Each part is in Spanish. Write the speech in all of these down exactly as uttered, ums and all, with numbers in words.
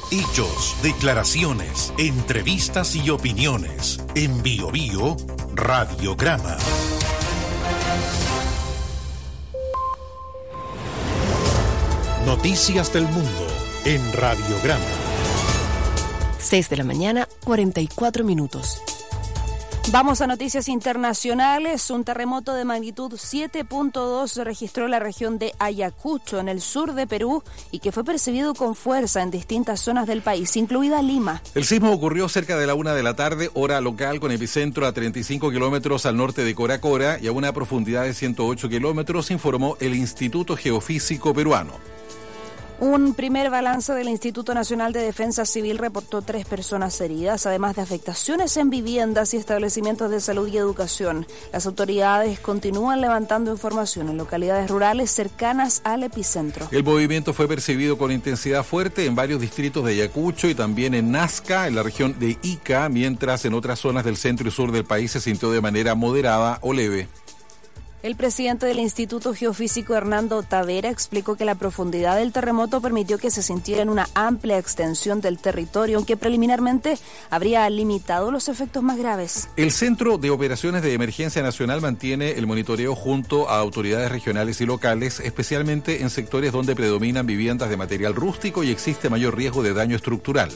Hechos, declaraciones, entrevistas y opiniones. En Bio Bio, Radiograma. Noticias del mundo en Radiograma. seis de la mañana, cuarenta y cuatro minutos. Vamos a noticias internacionales. Un terremoto de magnitud siete punto dos se registró en la región de Ayacucho, en el sur de Perú, y que fue percibido con fuerza en distintas zonas del país, incluida Lima. El sismo ocurrió cerca de la una de la tarde, hora local, con epicentro a treinta y cinco kilómetros al norte de Cora Cora y a una profundidad de ciento ocho kilómetros, informó el Instituto Geofísico Peruano. Un primer balance del Instituto Nacional de Defensa Civil reportó tres personas heridas, además de afectaciones en viviendas y establecimientos de salud y educación. Las autoridades continúan levantando información en localidades rurales cercanas al epicentro. El movimiento fue percibido con intensidad fuerte en varios distritos de Ayacucho y también en Nazca, en la región de Ica, mientras en otras zonas del centro y sur del país se sintió de manera moderada o leve. El presidente del Instituto Geofísico, Hernando Tavera, explicó que la profundidad del terremoto permitió que se sintiera en una amplia extensión del territorio, aunque preliminarmente habría limitado los efectos más graves. El Centro de Operaciones de Emergencia Nacional mantiene el monitoreo junto a autoridades regionales y locales, especialmente en sectores donde predominan viviendas de material rústico y existe mayor riesgo de daño estructural.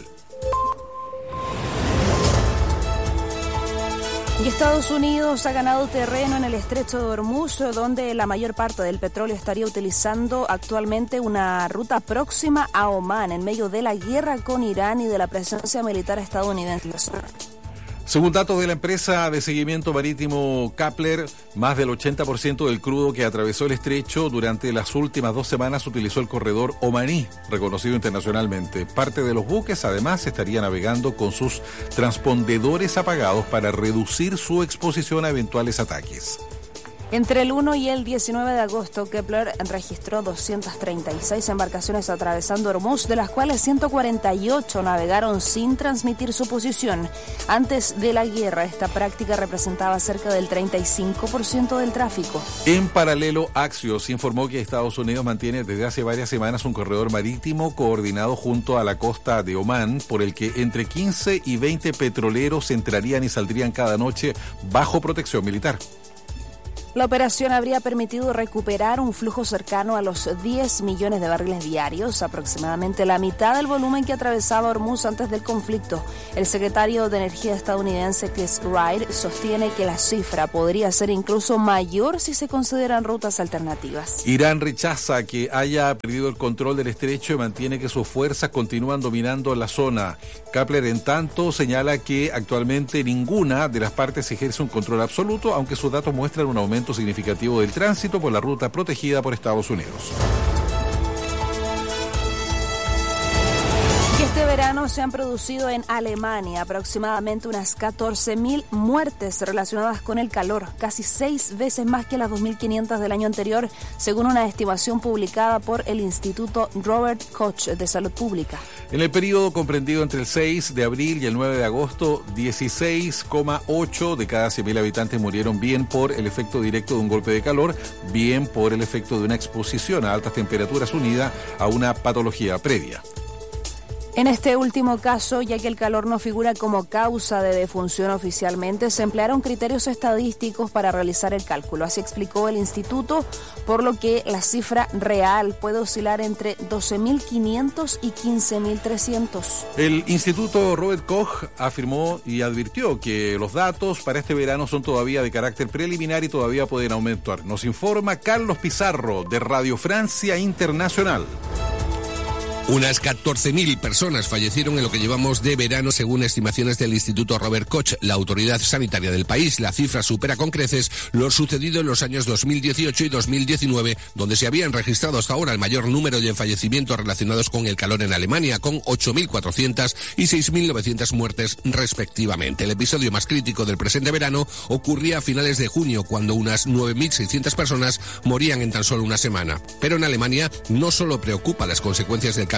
Y Estados Unidos ha ganado terreno en el estrecho de Hormuz, donde la mayor parte del petróleo estaría utilizando actualmente una ruta próxima a Omán, en medio de la guerra con Irán y de la presencia militar estadounidense. Según datos de la empresa de seguimiento marítimo Kepler, más del ochenta por ciento del crudo que atravesó el estrecho durante las últimas dos semanas utilizó el corredor omaní, reconocido internacionalmente. Parte de los buques, además, estaría navegando con sus transpondedores apagados para reducir su exposición a eventuales ataques. Entre el uno y el diecinueve de agosto, Kepler registró doscientas treinta y seis embarcaciones atravesando Hormuz, de las cuales ciento cuarenta y ocho navegaron sin transmitir su posición. Antes de la guerra, esta práctica representaba cerca del treinta y cinco por ciento del tráfico. En paralelo, Axios informó que Estados Unidos mantiene desde hace varias semanas un corredor marítimo coordinado junto a la costa de Omán, por el que entre quince y veinte petroleros entrarían y saldrían cada noche bajo protección militar. La operación habría permitido recuperar un flujo cercano a los diez millones de barriles diarios, aproximadamente la mitad del volumen que atravesaba Hormuz antes del conflicto. El secretario de Energía estadounidense, Chris Wright, sostiene que la cifra podría ser incluso mayor si se consideran rutas alternativas. Irán rechaza que haya perdido el control del estrecho y mantiene que sus fuerzas continúan dominando la zona. Kepler, en tanto, señala que actualmente ninguna de las partes ejerce un control absoluto, aunque sus datos muestran un aumento significativo del tránsito por la ruta protegida por Estados Unidos. Este verano se han producido en Alemania aproximadamente unas catorce mil muertes relacionadas con el calor, casi seis veces más que las dos mil quinientas del año anterior, según una estimación publicada por el Instituto Robert Koch de Salud Pública. En el periodo comprendido entre el seis de abril y el nueve de agosto, dieciséis coma ocho de cada cien mil habitantes murieron bien por el efecto directo de un golpe de calor, bien por el efecto de una exposición a altas temperaturas unida a una patología previa. En este último caso, ya que el calor no figura como causa de defunción oficialmente, se emplearon criterios estadísticos para realizar el cálculo. Así explicó el instituto, por lo que la cifra real puede oscilar entre doce mil quinientos y quince mil trescientos. El Instituto Robert Koch afirmó y advirtió que los datos para este verano son todavía de carácter preliminar y todavía pueden aumentar. Nos informa Carlos Pizarro, de Radio Francia Internacional. Unas catorce mil personas fallecieron en lo que llevamos de verano, según estimaciones del Instituto Robert Koch, la autoridad sanitaria del país. La cifra supera con creces lo sucedido en los años dos mil dieciocho y dos mil diecinueve, donde se habían registrado hasta ahora el mayor número de fallecimientos relacionados con el calor en Alemania, con ocho mil cuatrocientas y seis mil novecientas muertes respectivamente. El episodio más crítico del presente verano ocurría a finales de junio, cuando unas nueve mil seiscientas personas morían en tan solo una semana. Pero en Alemania no solo preocupa las consecuencias del cambio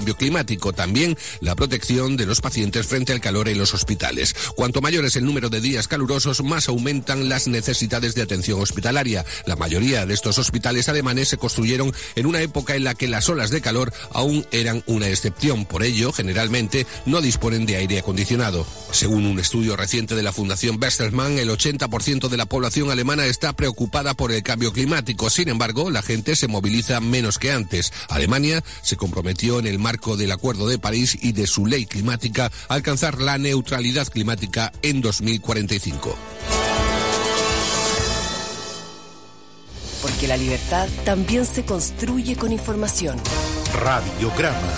cambio climático, también la protección de los pacientes frente al calor en los hospitales. Cuanto mayor es el número de días calurosos, más aumentan las necesidades de atención hospitalaria. La mayoría de estos hospitales alemanes se construyeron en una época en la que las olas de calor aún eran una excepción. Por ello, generalmente no disponen de aire acondicionado. Según un estudio reciente de la Fundación Bertelsmann, el ochenta por ciento de la población alemana está preocupada por el cambio climático. Sin embargo, la gente se moviliza menos que antes. Alemania se comprometió en el marco del Acuerdo de París y de su ley climática a alcanzar la neutralidad climática en dos mil cuarenta y cinco. Porque la libertad también se construye con información. Radiograma.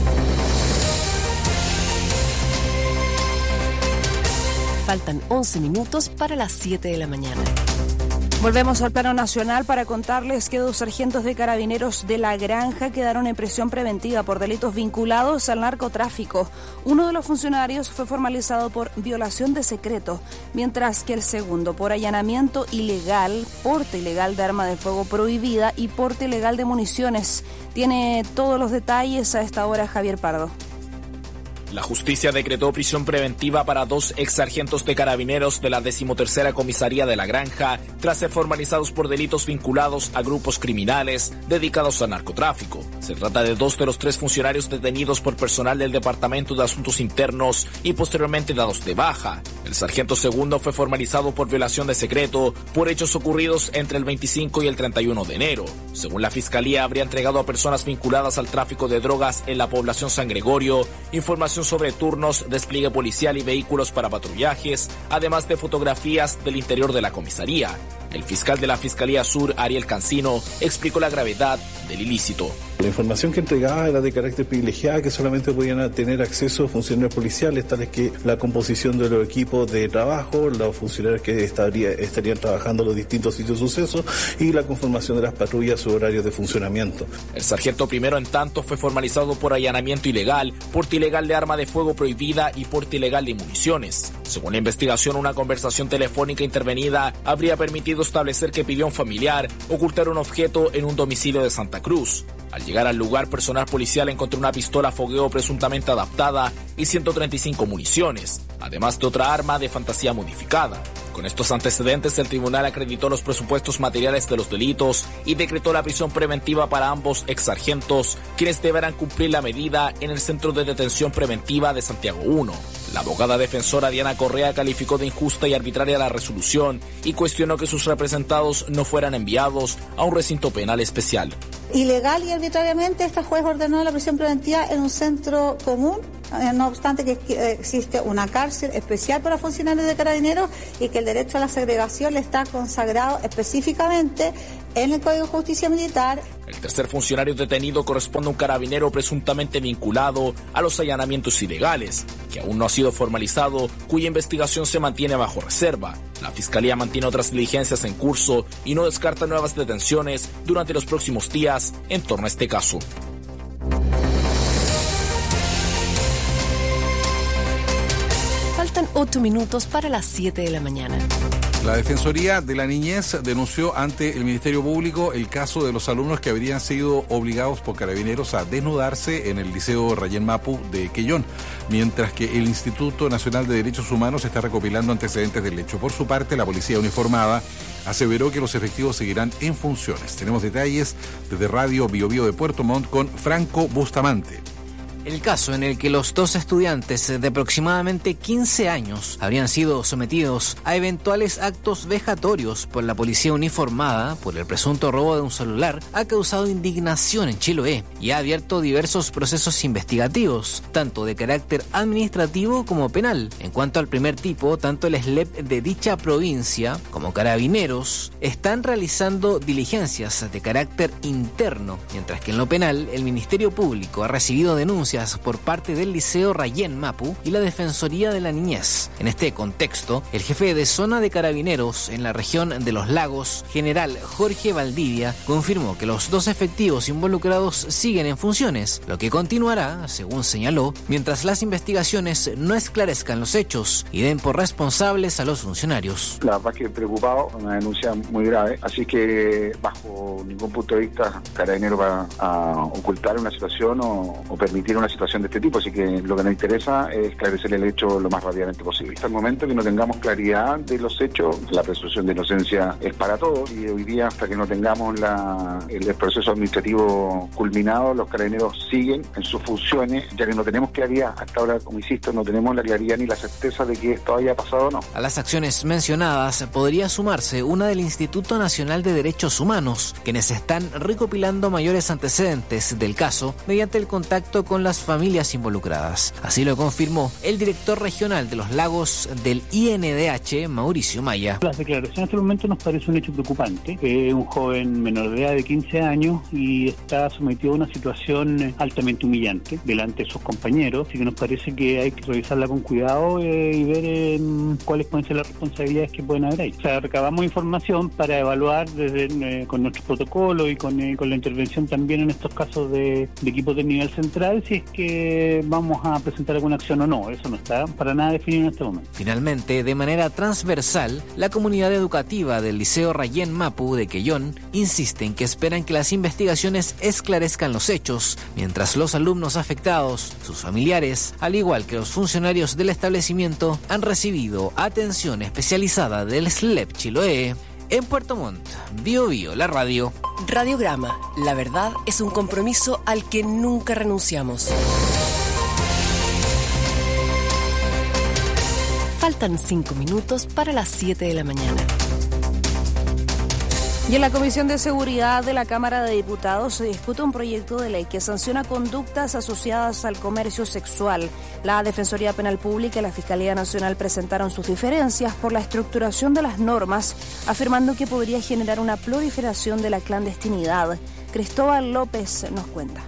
Faltan once minutos para las siete de la mañana. Volvemos al plano nacional para contarles que dos sargentos de carabineros de La Granja quedaron en prisión preventiva por delitos vinculados al narcotráfico. Uno de los funcionarios fue formalizado por violación de secreto, mientras que el segundo por allanamiento ilegal, porte ilegal de arma de fuego prohibida y porte ilegal de municiones. Tiene todos los detalles a esta hora Javier Pardo. La justicia decretó prisión preventiva para dos ex sargentos de carabineros de la decimotercera comisaría de La Granja tras ser formalizados por delitos vinculados a grupos criminales dedicados al narcotráfico. Se trata de dos de los tres funcionarios detenidos por personal del Departamento de Asuntos Internos y posteriormente dados de baja. El sargento segundo fue formalizado por violación de secreto por hechos ocurridos entre el veinticinco y el treinta y uno de enero. Según la Fiscalía, habría entregado a personas vinculadas al tráfico de drogas en la población San Gregorio información sobre turnos, despliegue policial y vehículos para patrullajes, además de fotografías del interior de la comisaría. El fiscal de la Fiscalía Sur, Ariel Cancino, explicó la gravedad del ilícito. La información que entregaba era de carácter privilegiado, que solamente podían tener acceso funcionarios policiales, tales que la composición de los equipos de trabajo, los funcionarios que estaría, estarían trabajando en los distintos sitios de suceso y la conformación de las patrullas, sus horarios de funcionamiento. El sargento primero, en tanto, fue formalizado por allanamiento ilegal, porte ilegal de arma de fuego prohibida y porte ilegal de municiones. Según la investigación, una conversación telefónica intervenida habría permitido establecer que pidió a un familiar ocultar un objeto en un domicilio de Santa Cruz. Al llegar al lugar, personal policial encontró una pistola fogueo presuntamente adaptada y ciento treinta y cinco municiones, además de otra arma de fantasía modificada. Con estos antecedentes, el tribunal acreditó los presupuestos materiales de los delitos y decretó la prisión preventiva para ambos ex sargentos, quienes deberán cumplir la medida en el Centro de Detención Preventiva de Santiago uno. La abogada defensora Diana Correa calificó de injusta y arbitraria la resolución y cuestionó que sus representados no fueran enviados a un recinto penal especial. Ilegal y arbitrariamente, esta juez ordenó la prisión preventiva en un centro común, no obstante que existe una cárcel especial para funcionarios de carabineros y que el derecho a la segregación le está consagrado específicamente en el Código de Justicia Militar. El tercer funcionario detenido corresponde a un carabinero presuntamente vinculado a los allanamientos ilegales, que aún no ha sido formalizado, cuya investigación se mantiene bajo reserva. La Fiscalía mantiene otras diligencias en curso y no descarta nuevas detenciones durante los próximos días en torno a este caso. Faltan ocho minutos para las siete de la mañana. La Defensoría de la Niñez denunció ante el Ministerio Público el caso de los alumnos que habrían sido obligados por carabineros a desnudarse en el Liceo Rayén Mapu de Quellón, mientras que el Instituto Nacional de Derechos Humanos está recopilando antecedentes del hecho. Por su parte, la policía uniformada aseveró que los efectivos seguirán en funciones. Tenemos detalles desde Radio Bio Bio de Puerto Montt con Franco Bustamante. El caso en el que los dos estudiantes de aproximadamente quince años habrían sido sometidos a eventuales actos vejatorios por la policía uniformada por el presunto robo de un celular ha causado indignación en Chiloé y ha abierto diversos procesos investigativos, tanto de carácter administrativo como penal. En cuanto al primer tipo, tanto el S L E P de dicha provincia como Carabineros están realizando diligencias de carácter interno, mientras que en lo penal el Ministerio Público ha recibido denuncias por parte del Liceo Rayén Mapu y la Defensoría de la Niñez. En este contexto, el jefe de zona de Carabineros en la región de Los Lagos, general Jorge Valdivia, confirmó que los dos efectivos involucrados siguen en funciones, lo que continuará, según señaló, mientras las investigaciones no esclarezcan los hechos y den por responsables a los funcionarios. La verdad que preocupado, una denuncia muy grave, así que bajo ningún punto de vista Carabineros va a ocultar una situación o, o permitir una situación de este tipo, así que lo que nos interesa es esclarecer el hecho lo más rápidamente posible. Hasta el momento que no tengamos claridad de los hechos, la presunción de inocencia es para todos, y hoy día hasta que no tengamos la, el proceso administrativo culminado, los carabineros siguen en sus funciones, ya que no tenemos claridad. Hasta ahora, como insisto, no tenemos la claridad ni la certeza de que esto haya pasado o no. A las acciones mencionadas podría sumarse una del Instituto Nacional de Derechos Humanos, quienes están recopilando mayores antecedentes del caso mediante el contacto con las familias involucradas. Así lo confirmó el director regional de los lagos del I N D H, Mauricio Maya. Las declaraciones hasta el momento nos parece un hecho preocupante. Es un joven menor de edad de quince años y está sometido a una situación altamente humillante delante de sus compañeros, así que nos parece que hay que revisarla con cuidado eh, y ver eh, cuáles pueden ser las responsabilidades que pueden haber ahí. O sea, recabamos información para evaluar desde eh, con nuestros protocolos y con, eh, con la intervención también en estos casos de, de equipos de nivel central, si es que vamos a presentar alguna acción o no. Eso no está para nada definido en este momento. Finalmente, de manera transversal, la comunidad educativa del Liceo Rayén Mapu de Quellón insiste en que esperan que las investigaciones esclarezcan los hechos, mientras los alumnos afectados, sus familiares, al igual que los funcionarios del establecimiento, han recibido atención especializada del S L E P Chiloé. En Puerto Montt, Bio Bio, la radio. Radiograma, la verdad es un compromiso al que nunca renunciamos. Faltan cinco minutos para las siete de la mañana. Y en la Comisión de Seguridad de la Cámara de Diputados se discute un proyecto de ley que sanciona conductas asociadas al comercio sexual. La Defensoría Penal Pública y la Fiscalía Nacional presentaron sus diferencias por la estructuración de las normas, afirmando que podría generar una proliferación de la clandestinidad. Cristóbal López nos cuenta.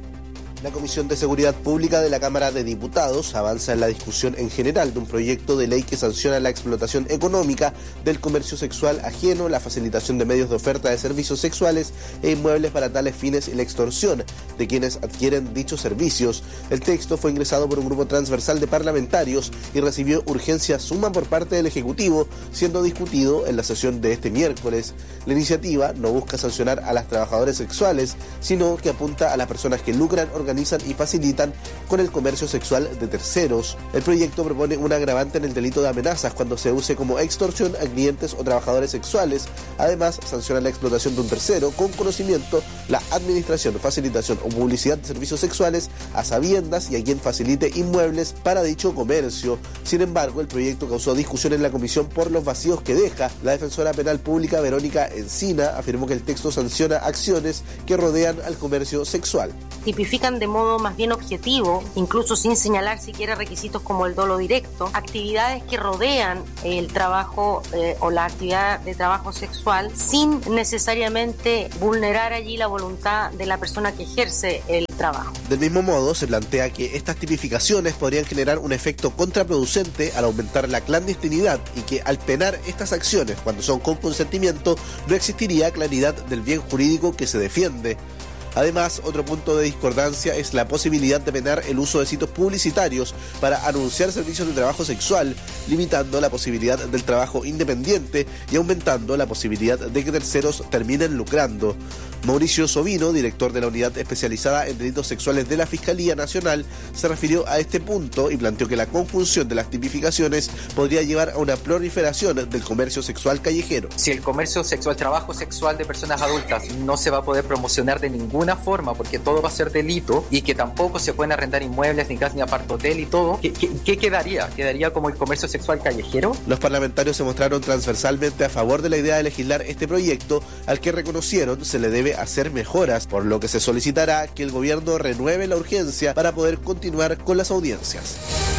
La Comisión de Seguridad Pública de la Cámara de Diputados avanza en la discusión en general de un proyecto de ley que sanciona la explotación económica del comercio sexual ajeno, la facilitación de medios de oferta de servicios sexuales e inmuebles para tales fines y la extorsión de quienes adquieren dichos servicios. El texto fue ingresado por un grupo transversal de parlamentarios y recibió urgencia suma por parte del Ejecutivo, siendo discutido en la sesión de este miércoles. La iniciativa no busca sancionar a las trabajadoras sexuales, sino que apunta a las personas que lucran, organizan y facilitan con el comercio sexual de terceros. El proyecto propone un agravante en el delito de amenazas cuando se use como extorsión a clientes o trabajadores sexuales. Además, sanciona la explotación de un tercero con conocimiento, la administración, facilitación o publicidad de servicios sexuales a sabiendas y a quien facilite inmuebles para dicho comercio. Sin embargo, el proyecto causó discusión en la comisión por los vacíos que deja. La defensora penal pública Verónica Encina afirmó que el texto sanciona acciones que rodean al comercio sexual. Tipifican de modo más bien objetivo, incluso sin señalar siquiera requisitos como el dolo directo, actividades que rodean el trabajo eh, o la actividad de trabajo sexual sin necesariamente vulnerar allí la voluntad de la persona que ejerce el trabajo. Del mismo modo, se plantea que estas tipificaciones podrían generar un efecto contraproducente al aumentar la clandestinidad y que al penar estas acciones cuando son con consentimiento no existiría claridad del bien jurídico que se defiende. Además, otro punto de discordancia es la posibilidad de penar el uso de sitios publicitarios para anunciar servicios de trabajo sexual, limitando la posibilidad del trabajo independiente y aumentando la posibilidad de que terceros terminen lucrando. Mauricio Sovino, director de la Unidad Especializada en Delitos Sexuales de la Fiscalía Nacional, se refirió a este punto y planteó que la conjunción de las tipificaciones podría llevar a una proliferación del comercio sexual callejero. Si el comercio sexual, trabajo sexual de personas adultas no se va a poder promocionar de ninguna forma porque todo va a ser delito y que tampoco se pueden arrendar inmuebles, ni casa, ni apartotel y todo, ¿qué, qué, qué quedaría? ¿Quedaría como el comercio sexual callejero? Los parlamentarios se mostraron transversalmente a favor de la idea de legislar este proyecto, al que reconocieron se le debe hacer mejoras, por lo que se solicitará que el gobierno renueve la urgencia para poder continuar con las audiencias.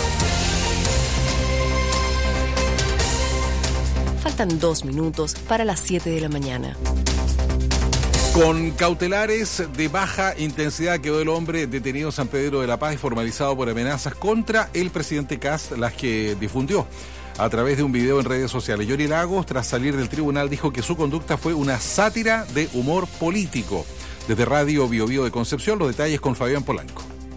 Faltan dos minutos para las siete de la mañana. Con cautelares de baja intensidad quedó el hombre detenido en San Pedro de la Paz y formalizado por amenazas contra el presidente Kast, las que difundió a través de un video en redes sociales. Yori Lagos, tras salir del tribunal, dijo que su conducta fue una sátira de humor político. Desde Radio Bio Bio de Concepción, los detalles con Fabián Polanco.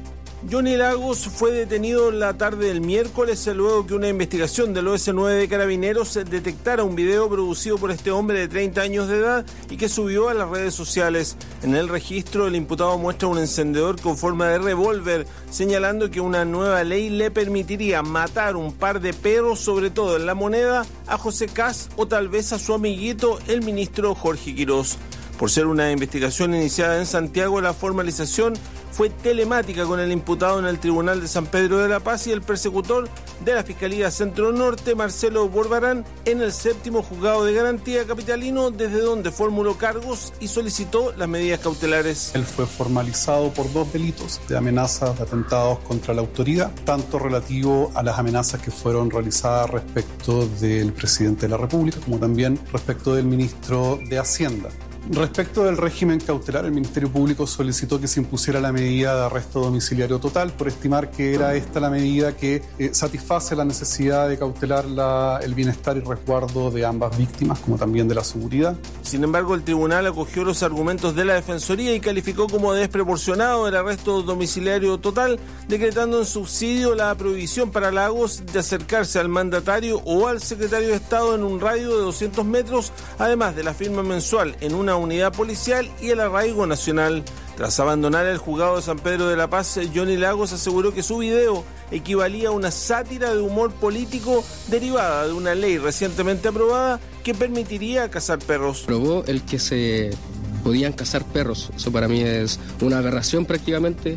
Johnny Lagos fue detenido la tarde del miércoles luego que una investigación del O S nueve de Carabineros detectara un video producido por este hombre de treinta años de edad y que subió a las redes sociales. En el registro, el imputado muestra un encendedor con forma de revólver, señalando que una nueva ley le permitiría matar un par de perros, sobre todo en La Moneda, a José Kast o tal vez a su amiguito, el ministro Jorge Quirós. Por ser una investigación iniciada en Santiago, la formalización fue telemática con el imputado en el Tribunal de San Pedro de la Paz y el persecutor de la Fiscalía Centro Norte, Marcelo Borbarán, en el séptimo juzgado de garantía capitalino, desde donde formuló cargos y solicitó las medidas cautelares. Él fue formalizado por dos delitos de amenazas, de atentados contra la autoridad, tanto relativo a las amenazas que fueron realizadas respecto del presidente de la República, como también respecto del ministro de Hacienda. Respecto del régimen cautelar, el Ministerio Público solicitó que se impusiera la medida de arresto domiciliario total por estimar que era esta la medida que eh, satisface la necesidad de cautelar la, el bienestar y resguardo de ambas víctimas, como también de la seguridad. Sin embargo, el tribunal acogió los argumentos de la Defensoría y calificó como desproporcionado el arresto domiciliario total, decretando en subsidio la prohibición para Lagos de acercarse al mandatario o al secretario de Estado en un radio de doscientos metros, además de la firma mensual en una unidad policial y el arraigo nacional. Tras abandonar el juzgado de San Pedro de la Paz, Johnny Lagos aseguró que su video equivalía a una sátira de humor político derivada de una ley recientemente aprobada que permitiría cazar perros. Probó el que se podían cazar perros. Eso para mí es una aberración prácticamente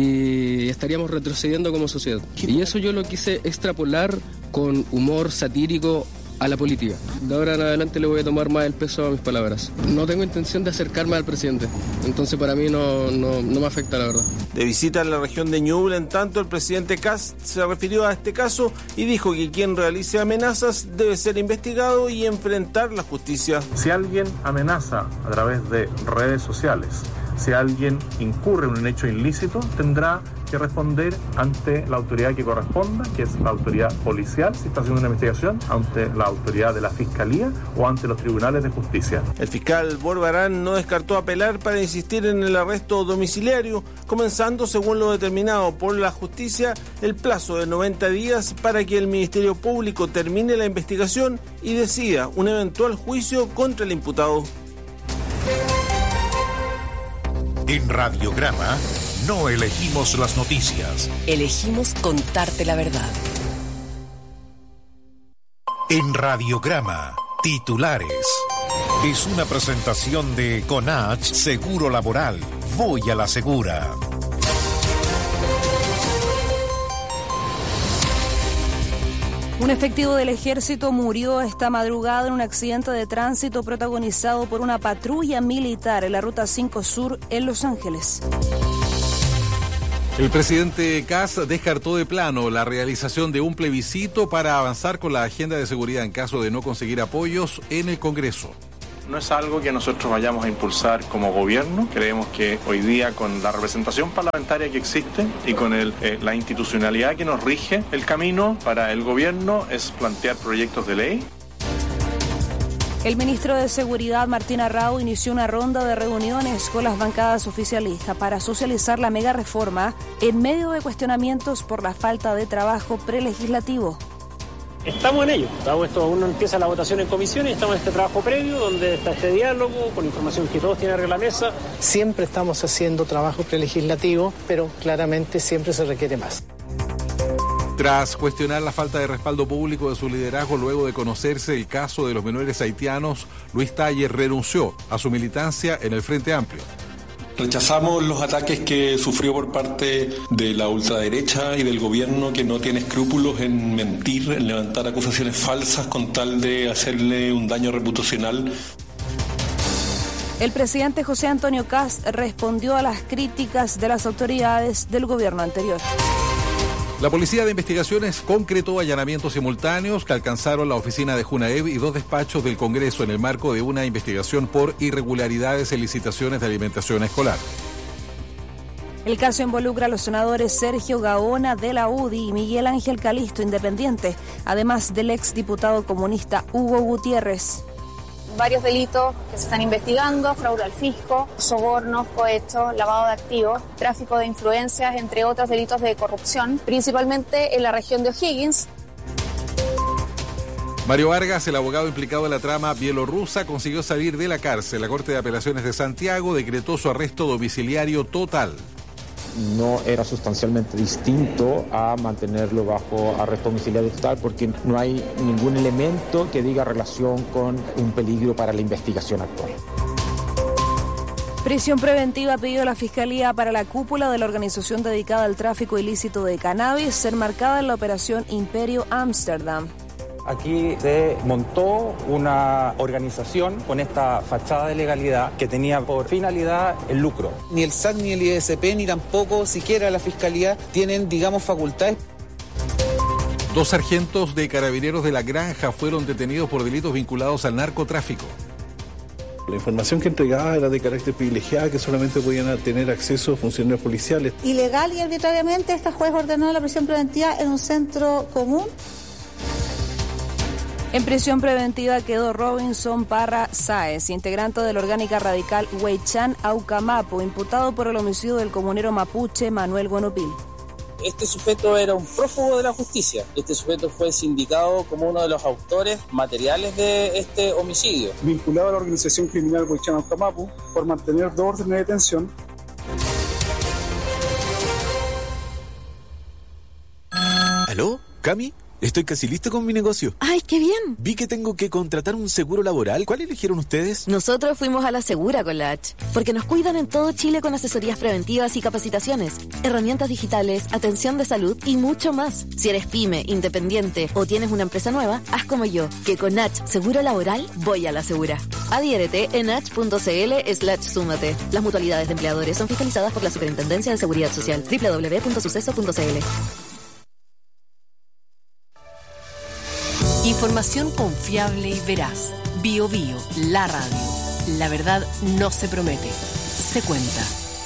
y estaríamos retrocediendo como sociedad. Y eso yo lo quise extrapolar con humor satírico a la política. De ahora en adelante le voy a tomar más el peso a mis palabras. No tengo intención de acercarme al presidente, entonces para mí no, no, no me afecta, la verdad. De visita en la región de Ñuble, en tanto, el presidente Kast se refirió a este caso y dijo que quien realice amenazas debe ser investigado y enfrentar la justicia. Si alguien amenaza a través de redes sociales, si alguien incurre en un hecho ilícito, tendrá que responder ante la autoridad que corresponda, que es la autoridad policial, si está haciendo una investigación, ante la autoridad de la Fiscalía o ante los tribunales de justicia. El fiscal Borbarán no descartó apelar para insistir en el arresto domiciliario, comenzando, según lo determinado por la justicia, el plazo de noventa días para que el Ministerio Público termine la investigación y decida un eventual juicio contra el imputado. En Radiograma no elegimos las noticias. Elegimos contarte la verdad. En Radiograma, titulares. Es una presentación de Conach Seguro Laboral. Voy a la segura. Un efectivo del ejército murió esta madrugada en un accidente de tránsito protagonizado por una patrulla militar en la Ruta cinco Sur en Los Ángeles. El presidente Kast descartó de plano la realización de un plebiscito para avanzar con la agenda de seguridad en caso de no conseguir apoyos en el Congreso. No es algo que nosotros vayamos a impulsar como gobierno. Creemos que hoy día, con la representación parlamentaria que existe y con el, eh, la institucionalidad que nos rige, el camino para el gobierno es plantear proyectos de ley. El ministro de Seguridad, Martín Arrau, inició una ronda de reuniones con las bancadas oficialistas para socializar la mega reforma en medio de cuestionamientos por la falta de trabajo prelegislativo. Estamos en ello, estamos esto, aún no empieza la votación en comisiones, estamos en este trabajo previo donde está este diálogo con información que todos tienen arriba de la mesa. Siempre estamos haciendo trabajo prelegislativo, pero claramente siempre se requiere más. Tras cuestionar la falta de respaldo público de su liderazgo luego de conocerse el caso de los menores haitianos, Luis Taller renunció a su militancia en el Frente Amplio. Rechazamos los ataques que sufrió por parte de la ultraderecha y del gobierno, que no tiene escrúpulos en mentir, en levantar acusaciones falsas con tal de hacerle un daño reputacional. El presidente José Antonio Kast respondió a las críticas de las autoridades del gobierno anterior. La Policía de Investigaciones concretó allanamientos simultáneos que alcanzaron la oficina de Junaev y dos despachos del Congreso en el marco de una investigación por irregularidades en licitaciones de alimentación escolar. El caso involucra a los senadores Sergio Gaona de la U D I y Miguel Ángel Calisto, independiente, además del exdiputado comunista Hugo Gutiérrez. varios delitos que se están investigando: fraude al fisco, sobornos, cohechos, lavado de activos, tráfico de influencias, entre otros delitos de corrupción, principalmente en la región de O'Higgins. Mario Vargas, el abogado implicado en la trama bielorrusa, consiguió salir de la cárcel. La Corte de Apelaciones de Santiago decretó su arresto domiciliario total. No era sustancialmente distinto a mantenerlo bajo arresto domiciliario total, porque no hay ningún elemento que diga relación con un peligro para la investigación actual. Prisión preventiva pidió la Fiscalía para la cúpula de la organización dedicada al tráfico ilícito de cannabis, ser marcada en la operación Imperio Ámsterdam. Aquí se montó una organización con esta fachada de legalidad que tenía por finalidad el lucro. Ni el S A C, ni el I S P, ni tampoco siquiera la Fiscalía tienen, digamos, facultades. Dos sargentos de Carabineros de La Granja fueron detenidos por delitos vinculados al narcotráfico. La información que entregaba era de carácter privilegiado, que solamente podían tener acceso funcionarios policiales. Ilegal y arbitrariamente, esta juez ordenó la prisión preventiva en un centro común. En prisión preventiva quedó Robinson Parra Sáez, integrante de la orgánica radical Huaychán Aucamapo, imputado por el homicidio del comunero mapuche Manuel Guanopil. Este sujeto era un prófugo de la justicia. Este sujeto fue sindicado como uno de los autores materiales de este homicidio. Vinculado a la organización criminal Huaychán Aucamapo por mantener dos órdenes de detención. ¿Aló? ¿Cami? Estoy casi listo con mi negocio. ¡Ay, qué bien! Vi que tengo que contratar un seguro laboral. ¿Cuál eligieron ustedes? Nosotros fuimos a la Segura con la H, porque nos cuidan en todo Chile con asesorías preventivas y capacitaciones, herramientas digitales, atención de salud y mucho más. Si eres pyme, independiente o tienes una empresa nueva, haz como yo, que con H Seguro Laboral voy a la Segura. Adhiérete en h.cl slash súmate. Las mutualidades de empleadores son fiscalizadas por la Superintendencia de Seguridad Social. doble u doble u doble u punto suceso punto c l. Información confiable y veraz. Bio Bio, la radio. La verdad no se promete, se cuenta.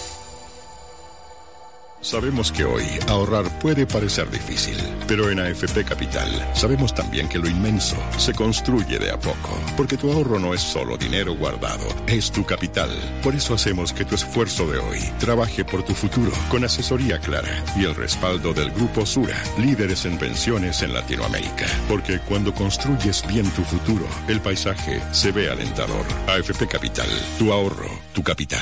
Sabemos que hoy ahorrar puede parecer difícil, pero en A F P Capital sabemos también que lo inmenso se construye de a poco, porque tu ahorro no es solo dinero guardado, es tu capital. Por eso hacemos que tu esfuerzo de hoy trabaje por tu futuro, con asesoría clara y el respaldo del Grupo Sura, líderes en pensiones en Latinoamérica. Porque cuando construyes bien tu futuro, el paisaje se ve alentador. A F P Capital, tu ahorro, tu capital.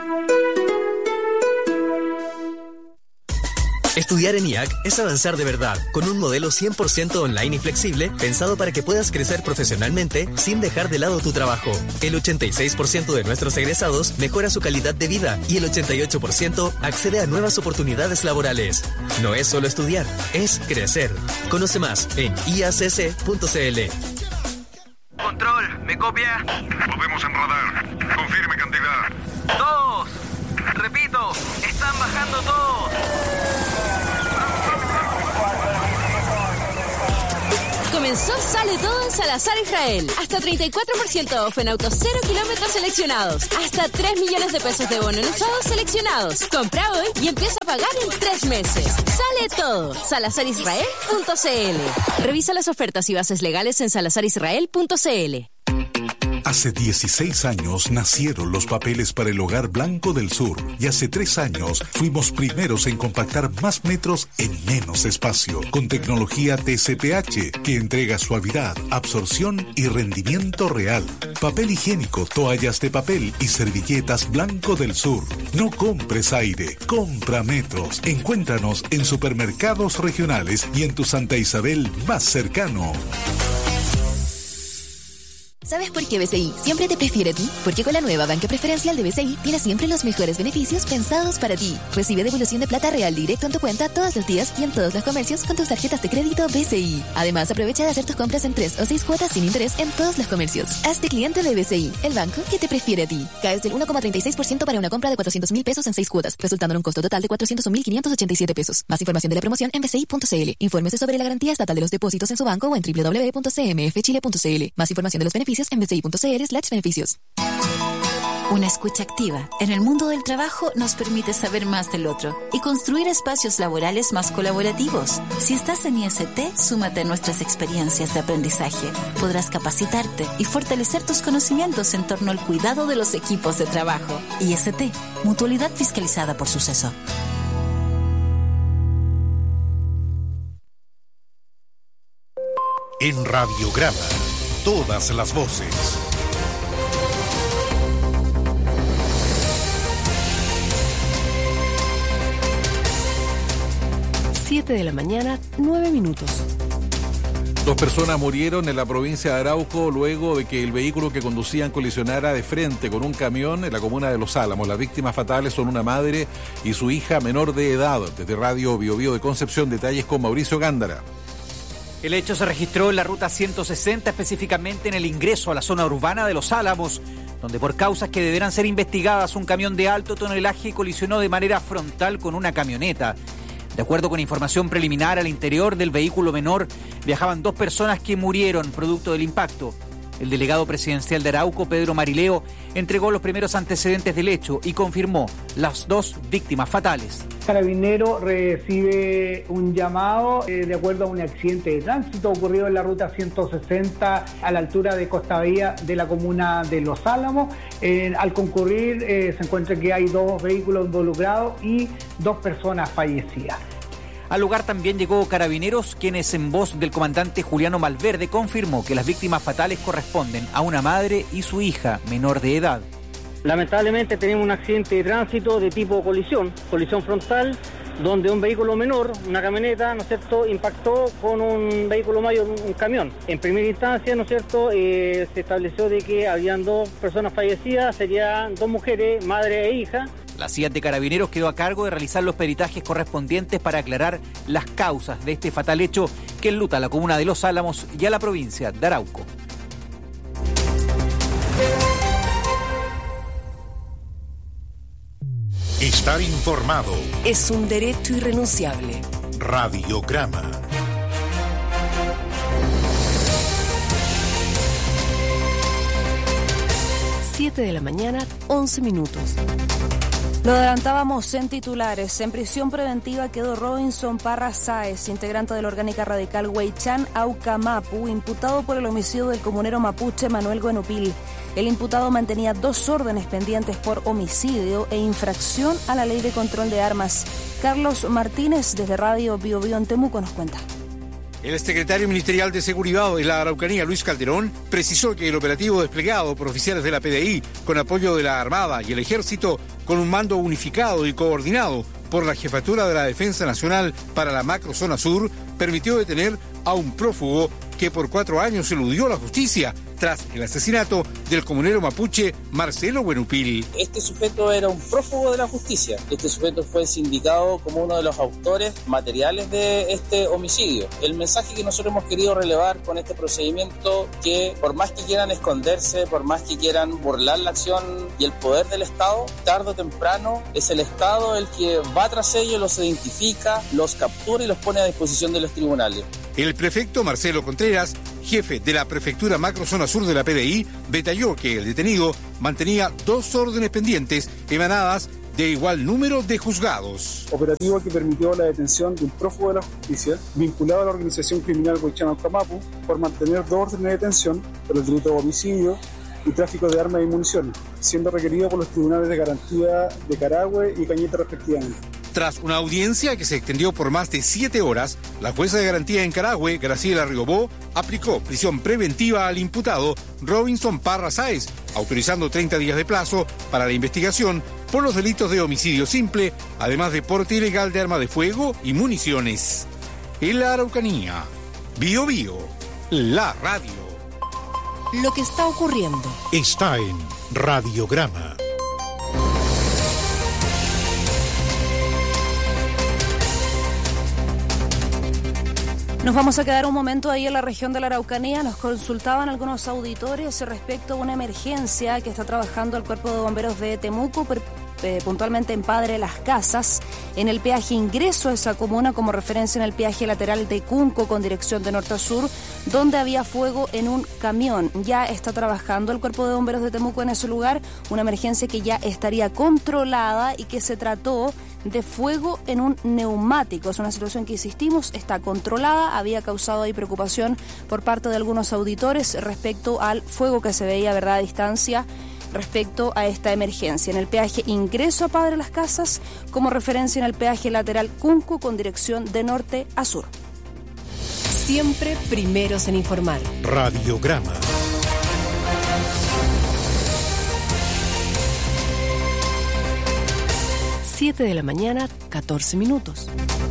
Estudiar en I A C es avanzar de verdad, con un modelo cien por ciento online y flexible, pensado para que puedas crecer profesionalmente sin dejar de lado tu trabajo. El ochenta y seis por ciento de nuestros egresados mejora su calidad de vida y el ochenta y ocho por ciento accede a nuevas oportunidades laborales. No es solo estudiar, es crecer. Conoce más en i a c c punto c l. Control, ¿me copia? Podemos en radar. Confirme cantidad. Todos. Repito, están bajando todos. Comenzó Sale Todo en Salazar Israel. Hasta treinta y cuatro por ciento off en autos cero kilómetros seleccionados. Hasta tres millones de pesos de bono en usados seleccionados. Compra hoy y empieza a pagar en tres meses. Sale Todo. salazar israel punto c l. Revisa las ofertas y bases legales en salazar israel punto c l. Hace dieciséis años nacieron los papeles para el Hogar Blanco del Sur y hace tres años fuimos primeros en compactar más metros en menos espacio con tecnología T C P H que entrega suavidad, absorción y rendimiento real. Papel higiénico, toallas de papel y servilletas Blanco del Sur. No compres aire, compra metros. Encuéntranos en supermercados regionales y en tu Santa Isabel más cercano. ¿Sabes por qué B C I siempre te prefiere a ti? Porque con la nueva banca preferencial de B C I tienes siempre los mejores beneficios pensados para ti. Recibe devolución de plata real directo en tu cuenta todos los días y en todos los comercios con tus tarjetas de crédito B C I. Además, aprovecha de hacer tus compras en tres o seis cuotas sin interés en todos los comercios. Hazte cliente de B C I, el banco que te prefiere a ti. Caes del uno coma treinta y seis por ciento para una compra de cuatrocientos mil pesos en seis cuotas, resultando en un costo total de cuatrocientos mil quinientos ochenta y siete pesos. Más información de la promoción en b c i punto c l. Infórmese sobre la garantía estatal de los depósitos en su banco o en doble u doble u doble u punto c m f chile punto c l. Más información de los beneficios en b c i punto c l slash beneficios. Una escucha activa en el mundo del trabajo nos permite saber más del otro y construir espacios laborales más colaborativos. Si estás en I S T, súmate a nuestras experiencias de aprendizaje. Podrás capacitarte y fortalecer tus conocimientos en torno al cuidado de los equipos de trabajo. I S T, Mutualidad Fiscalizada por Suceso. En Radiograma, todas las voces. siete de la mañana, nueve minutos. Dos personas murieron en la provincia de Arauco luego de que el vehículo que conducían colisionara de frente con un camión en la comuna de Los Álamos. Las víctimas fatales son una madre y su hija menor de edad. Desde Radio Bio Bio de Concepción, detalles con Mauricio Gándara. El hecho se registró en la ruta ciento sesenta, específicamente en el ingreso a la zona urbana de Los Álamos, donde por causas que deberán ser investigadas, un camión de alto tonelaje colisionó de manera frontal con una camioneta. De acuerdo con información preliminar, al interior del vehículo menor viajaban dos personas que murieron producto del impacto. El delegado presidencial de Arauco, Pedro Marileo, entregó los primeros antecedentes del hecho y confirmó las dos víctimas fatales. Carabinero recibe un llamado eh, de acuerdo a un accidente de tránsito ocurrido en la ruta ciento sesenta a la altura de Costa Bahía de la comuna de Los Álamos. Eh, al concurrir eh, se encuentra que hay dos vehículos involucrados y dos personas fallecidas. Al lugar también llegó Carabineros, quienes en voz del comandante Juliano Malverde confirmó que las víctimas fatales corresponden a una madre y su hija menor de edad. Lamentablemente tenemos un accidente de tránsito de tipo colisión, colisión frontal, donde un vehículo menor, una camioneta, ¿no es cierto?, impactó con un vehículo mayor, un camión. En primera instancia, ¿no es cierto?, eh, se estableció de que habían dos personas fallecidas, serían dos mujeres, madre e hija. La C I A T de Carabineros quedó a cargo de realizar los peritajes correspondientes para aclarar las causas de este fatal hecho que enluta a la comuna de Los Álamos y a la provincia de Arauco. Estar informado es un derecho irrenunciable. Radiograma. siete de la mañana, once minutos. Lo adelantábamos en titulares. En prisión preventiva quedó Robinson Parra Sáez, integrante de la orgánica radical Huaychán Aucamapu, imputado por el homicidio del comunero mapuche Manuel Guenupil. El imputado mantenía dos órdenes pendientes por homicidio e infracción a la ley de control de armas. Carlos Martínez, desde Radio Bio Bio en Temuco, nos cuenta. El secretario ministerial de Seguridad de la Araucanía, Luis Calderón, precisó que el operativo desplegado por oficiales de la P D I, con apoyo de la Armada y el Ejército, con un mando unificado y coordinado por la Jefatura de la Defensa Nacional para la Macrozona Sur, permitió detener a un prófugo que por cuatro años eludió la justicia tras el asesinato del comunero mapuche Marcelo Guenupil. Este sujeto era un prófugo de la justicia. Este sujeto fue sindicado como uno de los autores materiales de este homicidio. El mensaje que nosotros hemos querido relevar con este procedimiento, que por más que quieran esconderse, por más que quieran burlar la acción y el poder del Estado, tarde o temprano es el Estado el que va tras ellos, los identifica, los captura y los pone a disposición de los tribunales. El prefecto Marcelo Contreras, jefe de la Prefectura Macrozona Sur de la P D I, detalló que el detenido mantenía dos órdenes pendientes emanadas de igual número de juzgados. Operativo que permitió la detención de un prófugo de la justicia vinculado a la organización criminal Huaychán Aucamapu por mantener dos órdenes de detención por el delito de homicidio y tráfico de armas y municiones, siendo requerido por los tribunales de garantía de Carahue y Cañete respectivamente. Tras una audiencia que se extendió por más de siete horas, la jueza de garantía en Carahue, Graciela Rigobó, aplicó prisión preventiva al imputado Robinson Parra Sáez, autorizando treinta días de plazo para la investigación por los delitos de homicidio simple, además de porte ilegal de arma de fuego y municiones. En la Araucanía, Bio Bio, la radio. Lo que está ocurriendo está en Radiograma. Nos vamos a quedar un momento ahí en la región de la Araucanía. Nos consultaban algunos auditores respecto a una emergencia que está trabajando el Cuerpo de Bomberos de Temuco. eh, puntualmente en Padre Las Casas, en el peaje ingreso a esa comuna, como referencia en el peaje lateral de Cunco con dirección de norte a sur, donde había fuego en un camión. Ya está trabajando el Cuerpo de Bomberos de Temuco en ese lugar, una emergencia que ya estaría controlada y que se trató de fuego en un neumático. Es una situación que, insistimos, está controlada. Había causado ahí preocupación por parte de algunos auditores respecto al fuego que se veía, ¿verdad?, a distancia respecto a esta emergencia. En el peaje ingreso a Padre Las Casas, como referencia en el peaje lateral Cunco con dirección de norte a sur. Siempre primeros en informar. Radiograma. siete de la mañana, catorce minutos.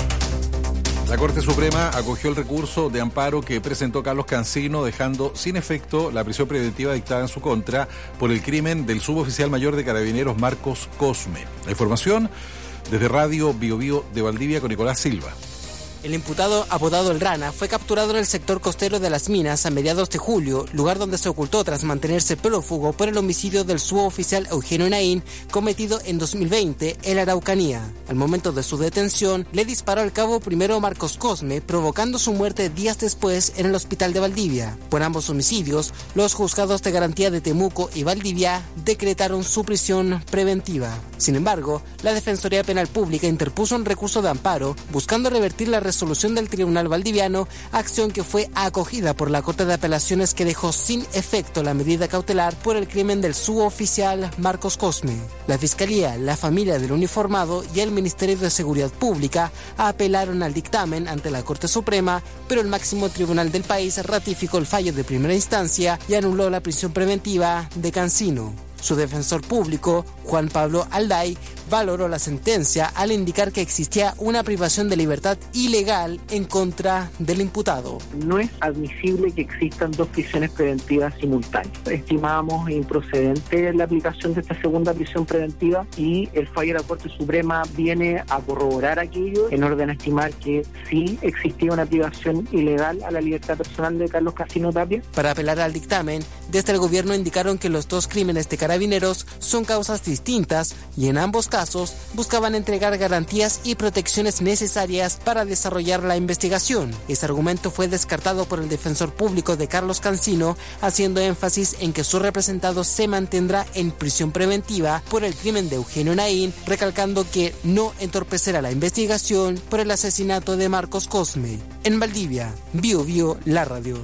La Corte Suprema acogió el recurso de amparo que presentó Carlos Cancino, dejando sin efecto la prisión preventiva dictada en su contra por el crimen del suboficial mayor de Carabineros Marcos Cosme. La información desde Radio Bio Bio de Valdivia con Nicolás Silva. El imputado, apodado El Rana, fue capturado en el sector costero de Las Minas a mediados de julio, lugar donde se ocultó tras mantenerse prófugo por el homicidio del suboficial Eugenio Naín, cometido en dos mil veinte en la Araucanía. Al momento de su detención, le disparó al cabo primero Marcos Cosme, provocando su muerte días después en el hospital de Valdivia. Por ambos homicidios, los juzgados de garantía de Temuco y Valdivia decretaron su prisión preventiva. Sin embargo, la Defensoría Penal Pública interpuso un recurso de amparo buscando revertir la resolución del Tribunal Valdiviano, acción que fue acogida por la Corte de Apelaciones, que dejó sin efecto la medida cautelar por el crimen del suboficial Marcos Cosme. La Fiscalía, la familia del uniformado y el Ministerio de Seguridad Pública apelaron al dictamen ante la Corte Suprema, pero el máximo tribunal del país ratificó el fallo de primera instancia y anuló la prisión preventiva de Cancino. Su defensor público, Juan Pablo Alday, valoró la sentencia al indicar que existía una privación de libertad ilegal en contra del imputado. No es admisible que existan dos prisiones preventivas simultáneas. Estimamos improcedente la aplicación de esta segunda prisión preventiva y el fallo de la Corte Suprema viene a corroborar aquello en orden a estimar que sí existía una privación ilegal a la libertad personal de Carlos Cancino Tapia. Para apelar al dictamen, desde el gobierno indicaron que los dos crímenes de Carabineros son causas distintas y en ambos casos buscaban entregar garantías y protecciones necesarias para desarrollar la investigación. Ese argumento fue descartado por el defensor público de Carlos Cancino, haciendo énfasis en que su representado se mantendrá en prisión preventiva por el crimen de Eugenio Naín, recalcando que no entorpecerá la investigación por el asesinato de Marcos Cosme. En Valdivia, Bio Bio, la radio.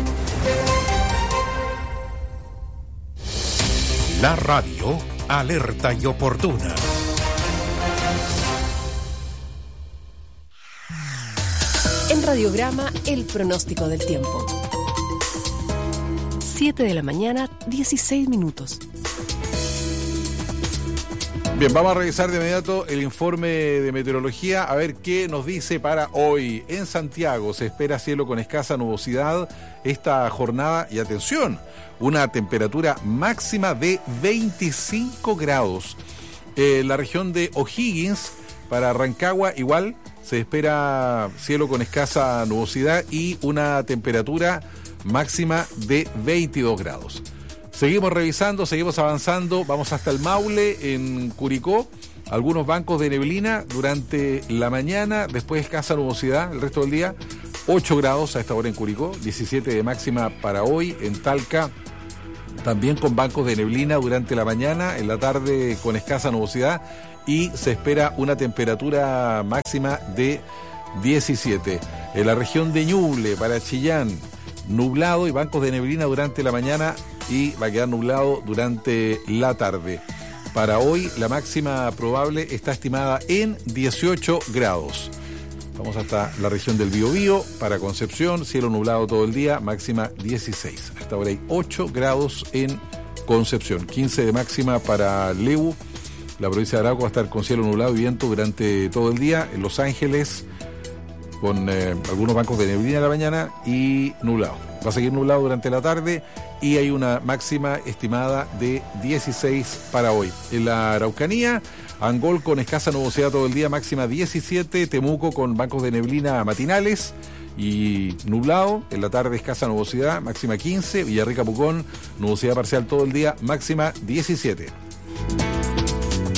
La radio, alerta y oportuna. En Radiograma, el pronóstico del tiempo. siete de la mañana, dieciséis minutos. Bien, vamos a revisar de inmediato el informe de meteorología, a ver qué nos dice para hoy. En Santiago se espera cielo con escasa nubosidad esta jornada y atención, una temperatura máxima de veinticinco grados. En la región de O'Higgins, para Rancagua, igual se espera cielo con escasa nubosidad y una temperatura máxima de veintidós grados. Seguimos revisando, seguimos avanzando, vamos hasta el Maule, en Curicó, algunos bancos de neblina durante la mañana, después escasa nubosidad el resto del día, ocho grados a esta hora en Curicó, diecisiete de máxima para hoy. En Talca, también con bancos de neblina durante la mañana, en la tarde con escasa nubosidad y se espera una temperatura máxima de diecisiete. En la región de Ñuble, para Chillán, nublado y bancos de neblina durante la mañana y va a quedar nublado durante la tarde. Para hoy la máxima probable está estimada en dieciocho grados. Vamos hasta la región del Biobío, para Concepción, cielo nublado todo el día, máxima dieciséis. Hasta ahora hay ocho grados en Concepción, quince de máxima para Lebu. La provincia de Arauco va a estar con cielo nublado y viento durante todo el día. En Los Ángeles, con eh, algunos bancos de neblina en la mañana y nublado. Va a seguir nublado durante la tarde y hay una máxima estimada de dieciséis para hoy. En la Araucanía, Angol con escasa nubosidad todo el día, máxima diecisiete. Temuco con bancos de neblina matinales y nublado. En la tarde escasa nubosidad, máxima quince. Villarrica, Pucón, nubosidad parcial todo el día, máxima diecisiete.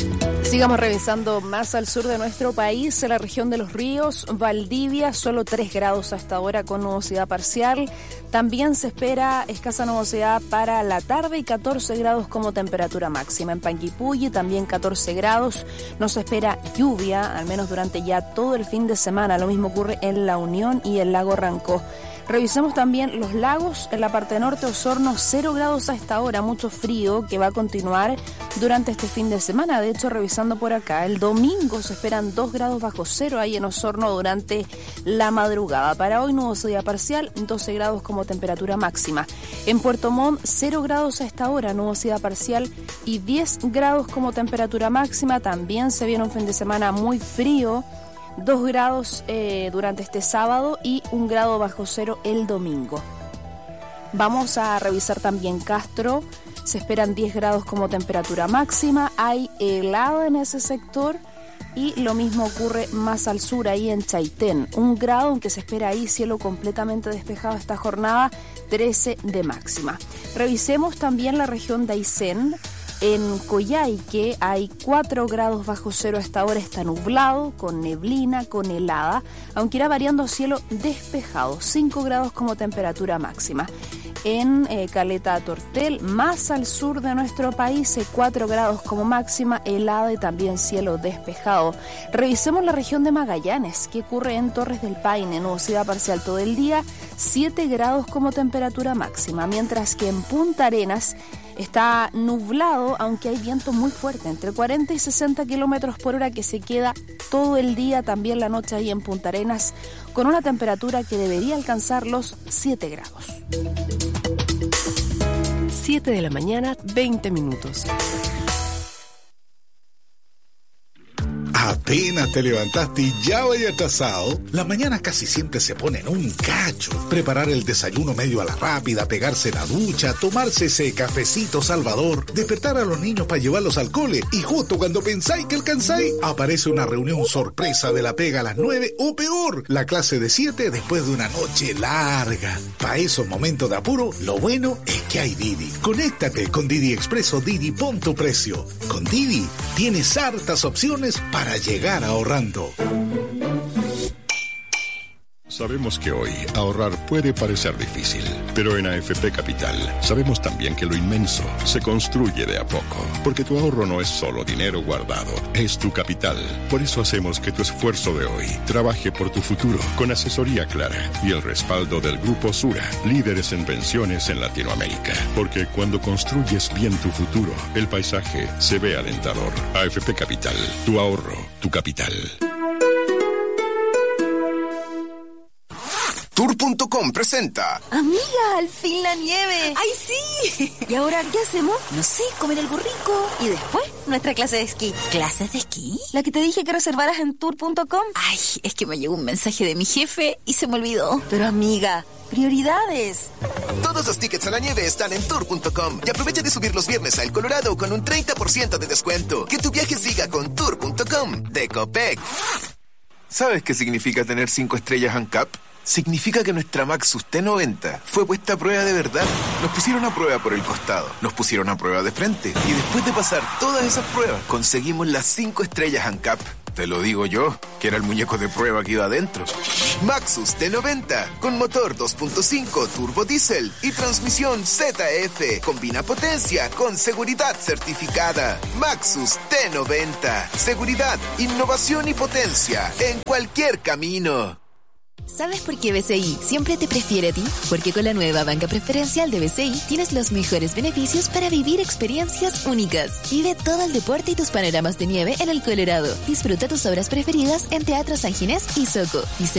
Sigamos revisando más al sur de nuestro país, en la región de Los Ríos, Valdivia, solo tres grados hasta ahora con nubosidad parcial. También se espera escasa nubosidad para la tarde y catorce grados como temperatura máxima. En Panguipulli también catorce grados. No se espera lluvia, al menos durante ya todo el fin de semana. Lo mismo ocurre en La Unión y el lago Rancó. Revisemos también los lagos. En la parte norte, Osorno, cero grados a esta hora, mucho frío que va a continuar durante este fin de semana. De hecho, revisando por acá, el domingo se esperan dos grados bajo cero ahí en Osorno durante la madrugada. Para hoy, nubosidad parcial, doce grados como temperatura máxima. En Puerto Montt, cero grados a esta hora, nubosidad parcial y diez grados como temperatura máxima. También se viene un fin de semana muy frío. Dos grados eh, durante este sábado y un grado bajo cero el domingo. Vamos a revisar también Castro. Se esperan diez grados como temperatura máxima. Hay helada en ese sector y lo mismo ocurre más al sur, ahí en Chaitén. Un grado, aunque se espera ahí cielo completamente despejado esta jornada, trece de máxima. Revisemos también la región de Aysén. En Coyhaique hay cuatro grados bajo cero a esta hora, está nublado, con neblina, con helada, aunque irá variando cielo despejado, cinco grados como temperatura máxima. En eh, Caleta Tortel, más al sur de nuestro país, cuatro grados como máxima, helada y también cielo despejado. Revisemos la región de Magallanes, que ocurre en Torres del Paine, nubosidad parcial todo el día, siete grados como temperatura máxima, mientras que en Punta Arenas está nublado, aunque hay viento muy fuerte, entre cuarenta y sesenta kilómetros por hora, que se queda todo el día, también la noche ahí en Punta Arenas, con una temperatura que debería alcanzar los siete grados. siete de la mañana, veinte minutos. Apenas te levantaste y ya vaya atrasado. Las mañanas casi siempre se ponen un cacho. Preparar el desayuno medio a la rápida, pegarse la ducha, tomarse ese cafecito salvador, despertar a los niños para llevarlos al cole y justo cuando pensáis que alcanzáis, aparece una reunión sorpresa de la pega a las nueve o peor, la clase de siete después de una noche larga. Para esos momentos de apuro, lo bueno es que hay Didi. Conéctate con Didi Expreso Didi, pon tu precio. Con Didi tienes hartas opciones para llegar ahorrando. Sabemos que hoy ahorrar puede parecer difícil, pero en A F P Capital sabemos también que lo inmenso se construye de a poco, porque tu ahorro no es solo dinero guardado, es tu capital. Por eso hacemos que tu esfuerzo de hoy trabaje por tu futuro, con asesoría clara y el respaldo del Grupo Sura, líderes en pensiones en Latinoamérica. Porque cuando construyes bien tu futuro, el paisaje se ve alentador. A F P Capital, tu ahorro, tu capital. Tour punto com presenta. Amiga, al fin la nieve. ¡Ay, sí! ¿Y ahora qué hacemos? No sé, comer algo rico. Y después, nuestra clase de esquí. ¿Clases de esquí? La que te dije que reservaras en tour punto com. Ay, es que me llegó un mensaje de mi jefe y se me olvidó. Pero amiga, prioridades. Todos los tickets a la nieve están en tour punto com y aprovecha de subir los viernes a El Colorado con un treinta por ciento de descuento. Que tu viaje siga con tour punto com de Copec. ¿Sabes qué significa tener cinco estrellas ANCAP? Significa que nuestra Maxus T noventa fue puesta a prueba de verdad. Nos pusieron a prueba por el costado, nos pusieron a prueba de frente y después de pasar todas esas pruebas conseguimos las cinco estrellas ANCAP. Te lo digo yo, que era el muñeco de prueba que iba adentro. Maxus T noventa, con motor dos punto cinco turbo diésel y transmisión Z F. Combina potencia con seguridad certificada. Maxus T noventa. Seguridad, innovación y potencia en cualquier camino. ¿Sabes por qué B C I siempre te prefiere a ti? Porque con la nueva banca preferencial de B C I tienes los mejores beneficios para vivir experiencias únicas. Vive todo el deporte y tus panoramas de nieve en el Colorado. Disfruta tus obras preferidas en Teatro San Ginés y Soco.